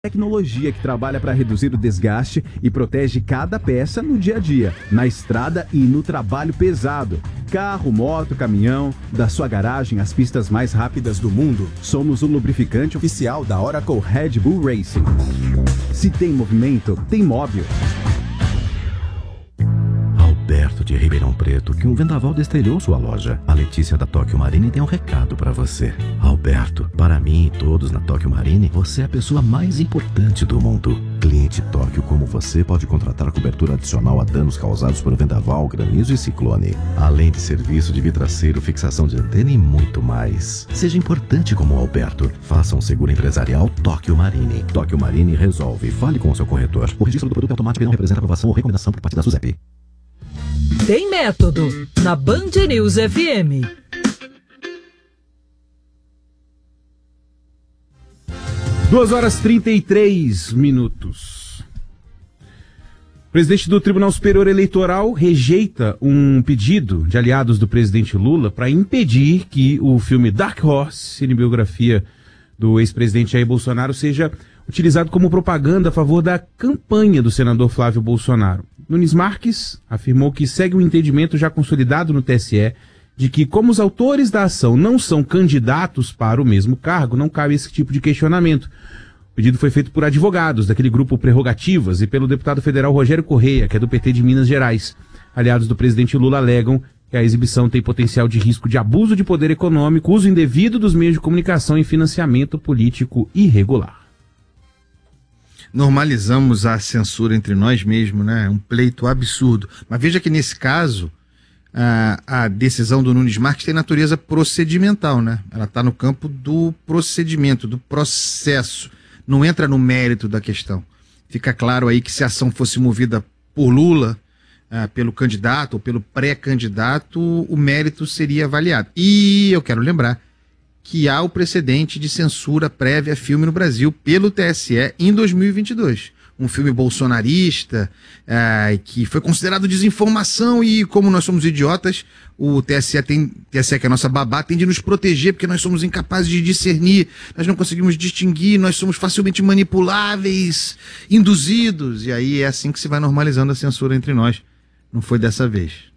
Tecnologia que trabalha para reduzir o desgaste e protege cada peça no dia a dia, na estrada e no trabalho pesado. Carro, moto, caminhão, da sua garagem às pistas mais rápidas do mundo, somos o lubrificante oficial da Oracle Red Bull Racing. Se tem movimento, tem móvel. Alberto de Ribeirão Preto, que um vendaval destelhou sua loja. A Letícia da Tóquio Marine tem um recado para você. Alberto, para mim e todos na Tóquio Marine, você é a pessoa mais importante do mundo. Cliente Tóquio como você pode contratar cobertura adicional a danos causados por vendaval, granizo e ciclone. Além de serviço de vidraceiro, fixação de antena e muito mais. Seja importante como o Alberto. Faça um seguro empresarial Tóquio Marine. Tóquio Marine resolve. Fale com o seu corretor. O registro do produto automático não representa aprovação ou recomendação por parte da SUSEP. Tem método na Band News FM. Duas horas 33 minutos. O presidente do Tribunal Superior Eleitoral rejeita um pedido de aliados do presidente Lula para impedir que o filme Dark Horse, cinebiografia do ex-presidente Jair Bolsonaro, seja utilizado como propaganda a favor da campanha do senador Flávio Bolsonaro. Nunes Marques afirmou que segue um entendimento já consolidado no TSE de que, como os autores da ação não são candidatos para o mesmo cargo, não cabe esse tipo de questionamento. O pedido foi feito por advogados daquele grupo Prerrogativas e pelo deputado federal Rogério Correia, que é do PT de Minas Gerais. Aliados do presidente Lula alegam que a exibição tem potencial de risco de abuso de poder econômico, uso indevido dos meios de comunicação e financiamento político irregular. Normalizamos a censura entre nós mesmos, né? Um pleito absurdo. Mas veja que nesse caso, a decisão do Nunes Marques tem natureza procedimental, né? Ela está no campo do procedimento, do processo. Não entra no mérito da questão. Fica claro aí que se a ação fosse movida por Lula, pelo candidato ou pelo pré-candidato, o mérito seria avaliado. E eu quero lembrar que há o precedente de censura prévia a filme no Brasil pelo TSE em 2022. Um filme bolsonarista que foi considerado desinformação e, como nós somos idiotas, o TSE, que é a nossa babá, tem de nos proteger porque nós somos incapazes de discernir, nós não conseguimos distinguir, nós somos facilmente manipuláveis, induzidos. E aí é assim que se vai normalizando a censura entre nós. Não foi dessa vez.